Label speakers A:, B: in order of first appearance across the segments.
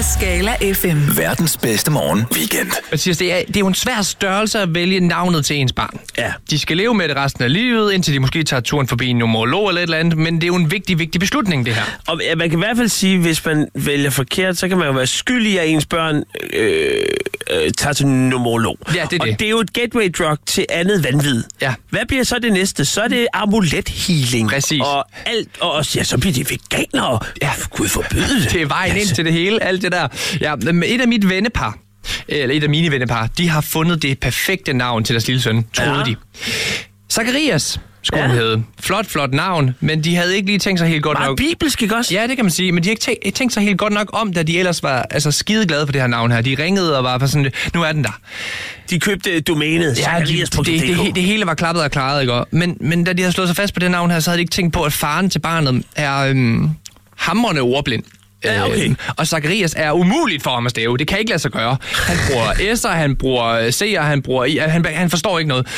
A: af Skala FM.
B: Verdens bedste morgen weekend.
C: Mathias, det er jo en svær størrelse at vælge navnet til ens barn.
D: Ja.
C: De skal leve med det resten af livet, indtil de måske tager turen forbi en numerolog eller et eller andet, men det er jo en vigtig beslutning, det her.
D: Og man kan i hvert fald sige, hvis man vælger forkert, så kan man jo være skyldig, at ens børn tager til numerolog.
C: Ja, det er det.
D: Og det er jo et gateway drug til andet vanvid.
C: Ja.
D: Hvad bliver så det næste? Så er det amulet-healing.
C: Præcis.
D: Og alt, og også, ja, så bliver de veganere. Ja, Gud forbyde det.
C: Det er vejen ind til det hele, alt det der. Ja, et af mine vennepar, de har fundet det perfekte navn til deres lille søn, troede de. Zacharias skulle han hedde. Flot navn, men de havde ikke lige tænkt sig helt godt nok.
D: Bare bibelsk, ikke også?
C: Ja, det kan man sige, men de har ikke tænkt sig helt godt nok om, da de ellers var skide glade for det her navn her. De ringede og var for sådan, nu er den der.
D: De købte domænet,
C: Ja, det hele var klappet og klaret, ikke? Men da de havde slået sig fast på det navn her, så havde de ikke tænkt på, at faren til barnet er hamrende ordblind.
D: Ja, okay.
C: Og Zacharias er umuligt for ham at stave. Det kan ikke lade sig gøre. Han bruger S'er, han bruger C'er, han bruger I. Han forstår ikke noget.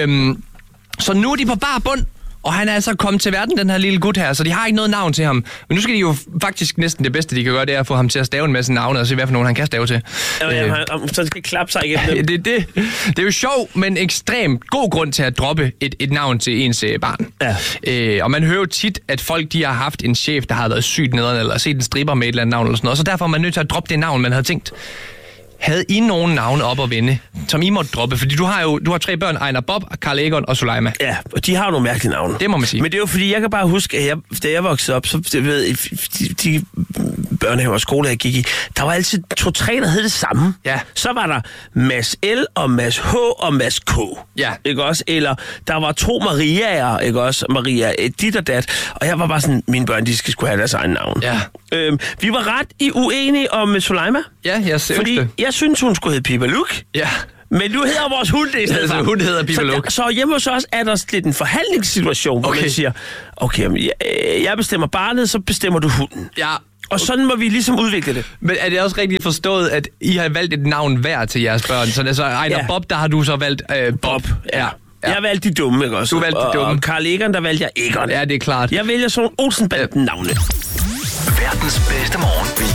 C: Så nu er de på bar bund, og han er altså kommet til verden, den her lille gut her, så de har ikke noget navn til ham. Men nu skal de jo faktisk næsten det bedste, de kan gøre, det er at få ham til at stave en masse navne, og se, hvad for nogen han kan stave til.
D: Så det skal klappe sig igennem.
C: Det er jo sjovt, men ekstremt god grund til at droppe et navn til ens barn.
D: Ja.
C: Og man hører jo tit, at folk de har haft en chef, der har været sygt nederen, eller set en stripper med et eller andet navn, eller sådan noget, så derfor er man nødt til at droppe det navn, man havde tænkt. Havde I nogen navne op at vende, som I måtte droppe? Fordi du har 3 børn, Ejner Bob, Karl Egon og Suleima.
D: Ja, og de har jo nogle mærkelige navne.
C: Det må man sige.
D: Men det er jo fordi, jeg kan bare huske, at da jeg voksede op, så de børnehaver og skoler, jeg gik i, der var altid 2-3, der hed det samme.
C: Ja.
D: Så var der Mads L og Mads H og Mads K.
C: Ja.
D: Ikke også? Eller der var 2 Mariaer, ikke også? Maria dit og dat. Og jeg var bare sådan, mine børn, de skulle have deres egen navn.
C: Ja.
D: Vi var ret uenige om Suleima.
C: Ja, jeg synes
D: fordi
C: det.
D: jeg synes, hun skulle hedde Pippa Luk.
C: Ja.
D: Men nu hedder vores hund det i stedet for.
C: Hun hedder Pippa Luk.
D: Så hjemme hos os er der lidt en forhandlingssituation, hvor man siger, okay, jeg bestemmer barnet, så bestemmer du hunden.
C: Ja.
D: Og sådan må vi ligesom udvikle det.
C: Men er det også rigtigt forstået, at I har valgt et navn hver til jeres børn? Så altså, Ejner Bob, der har du så valgt Bob. Ja.
D: Jeg valgte de dumme, ikke også?
C: Du valgte de dumme.
D: Og Karl Egon, der valgte jeg Egon.
C: Ja, det er klart.
D: Jeg vælger sådan Olsen-banden navne.
B: Verdens bedste morgen weekend.